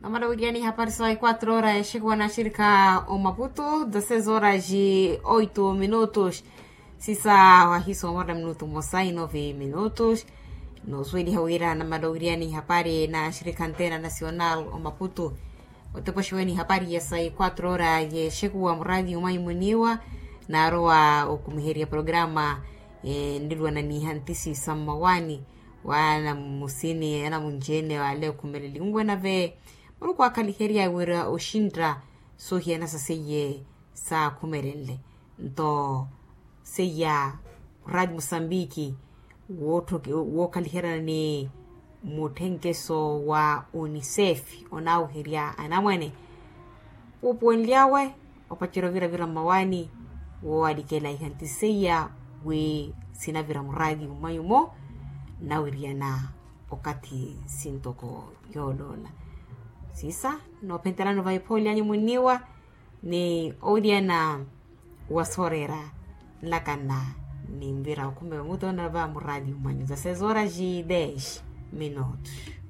Amara wigeni hapa sai 4 horas chegou na shirika o Maputo, 16 horas e 8 minutos. Sisa wahiso mora minuto mosai 9 minutos. No swedi hawira na madawiriani hapari na shirika antena nacional o Maputo. Otapashweni hapari ya sai 4 horas ye chegou mradi umaimuniwa na roa okumiheria programa ndilwa na ni hantisi samawani wana musini ana munjene wale kumeleli ngwe na ve muruko akaliheria wera oshindra so hiana saseye sa kumerelle nto seya rad Mosambiki wo kalihera ni mutengeso wa UNICEF onao heria anamwene uponliawe opachiro vira mawani wo adikela ihantiseya we sinavira muradi umayumo na wiriana okati sintoko yodola sisa no pentelano vai poliani muniwa ni odiana wasorera lakana ni mvira kumbe mutona va muradi umanyu za 6 horas e 10 minutos.